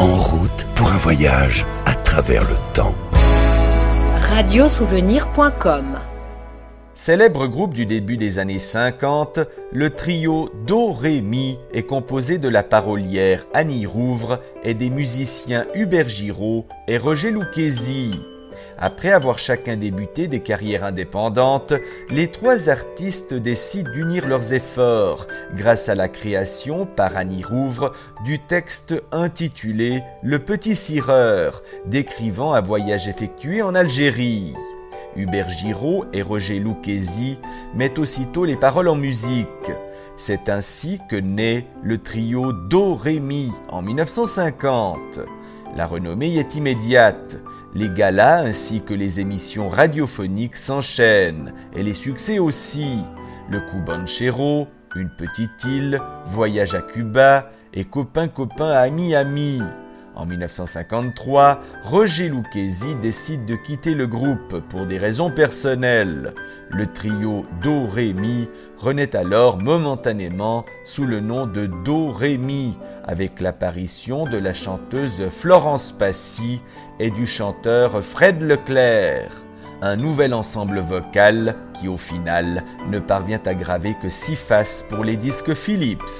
En route pour un voyage à travers le temps. Radiosouvenir.com. Célèbre groupe du début des années 50, le trio Do Ré Mi est composé de la parolière Annie Rouvre et des musiciens Hubert Giraud et Roger Lucchesi. Après avoir chacun débuté des carrières indépendantes, les trois artistes décident d'unir leurs efforts grâce à la création par Annie Rouvre du texte intitulé « Le Petit Cireur » décrivant un voyage effectué en Algérie. Hubert Giraud et Roger Lucchesi mettent aussitôt les paroles en musique. C'est ainsi que naît le trio Do Ré Mi en 1950. La renommée y est immédiate. Les galas ainsi que les émissions radiophoniques s'enchaînent, et les succès aussi. Le Cubanchero, Une petite île, Voyage à Cuba et Copain copain ami ami. En 1953, Roger Lucchesi décide de quitter le groupe pour des raisons personnelles. Le trio Do Ré Mi renaît alors momentanément sous le nom de Do Ré Mi, avec l'apparition de la chanteuse Florence Passy et du chanteur Fred Leclerc. Un nouvel ensemble vocal qui, au final, ne parvient à graver que 6 faces pour les disques Philips.